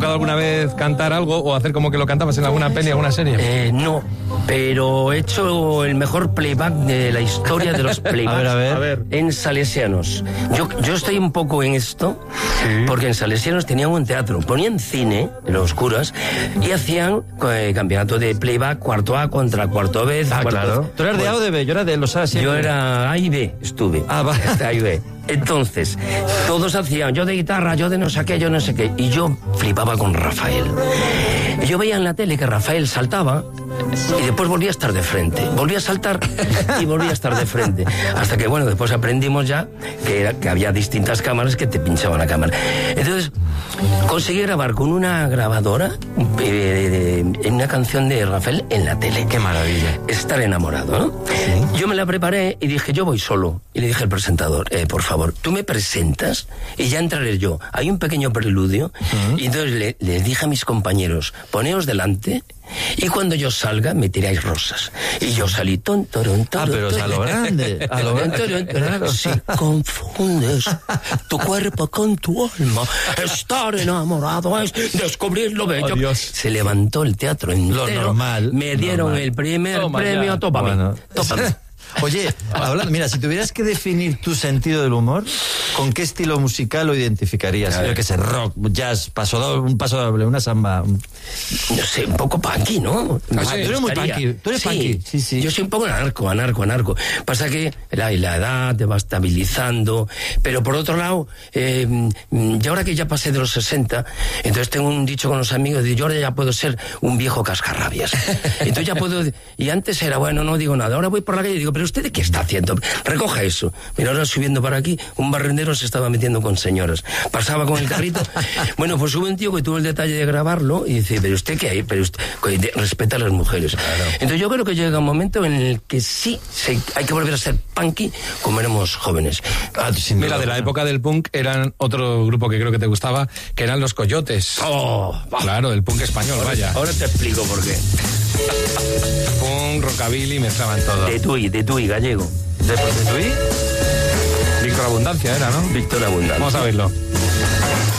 ¿Tocado alguna vez cantar algo o hacer como que lo cantabas en alguna peli, alguna serie? No, pero he hecho el mejor playback de la historia de los playbacks. A ver. En Salesianos. Yo estoy un poco en esto, porque en Salesianos tenían un teatro, ponían cine en los curas y hacían campeonato de playback, cuarto A contra cuarto B. Claro. ¿Tú eras de A o de B? Yo era de los A siempre. Yo era A y B, estuve. Vale. A y B. Entonces, todos hacían, yo de guitarra, yo de no sé qué, yo no sé qué. Y yo flipaba con Rafael. Y yo veía en la tele que Rafael saltaba y después volvía a estar de frente. Volvía a saltar y volvía a estar de frente. Hasta que, bueno, después aprendimos ya que había distintas cámaras que te pinchaban la cámara. Entonces, conseguí grabar con una grabadora en una canción de Rafael en la tele. ¡Qué maravilla! Estar enamorado, ¿no? Sí. Yo me la preparé y dije, yo voy solo. Y le dije al presentador, por favor, tú me presentas y ya entraré yo. Hay un pequeño preludio. Y entonces le dije a mis compañeros, poneos delante y cuando yo salga me tiráis rosas. Y yo salí tonto. Pero es a lo grande. A lo grande. Claro. Si confundes tu cuerpo con tu alma, estar enamorado es descubrir lo bello. Dios. Se levantó el teatro entero. Lo normal. Me dieron el primer premio. Tópame. Bueno. Tópame. Oye, hablando, mira, si tuvieras que definir tu sentido del humor, ¿con qué estilo musical lo identificarías? Yo qué sé, rock, jazz, un paso doble, una samba. No sé, un poco punky, ¿no? Tú eres muy punky. Tú eres punky. Sí. Yo soy un poco anarco. Pasa que la edad te va estabilizando, pero por otro lado, yo ahora que ya pasé de los 60, entonces tengo un dicho con los amigos, yo ahora ya puedo ser un viejo cascarrabias. Entonces ya puedo, y antes era, bueno, no digo nada, ahora voy por la calle y digo, pero ¿usted qué está haciendo? Recoja eso. Mira, ahora subiendo para aquí, un barrendero se estaba metiendo con señoras. Pasaba con el carrito. Bueno, pues hubo un tío que tuvo el detalle de grabarlo y dice, pero ¿usted qué hay? Pero usted respeta a las mujeres. Claro. Entonces yo creo que llega un momento en el que sí hay que volver a ser punky como éramos jóvenes. Mira, de la época del punk eran otro grupo que creo que te gustaba, que eran los Coyotes. Claro, el punk español, vaya. Ahora te explico por qué. Punk, rockabilly, mezclaban todo. De Tui, gallego. ¿De Tui? Víctor Abundancia era, ¿no? Víctor Abundancia. Vamos a verlo.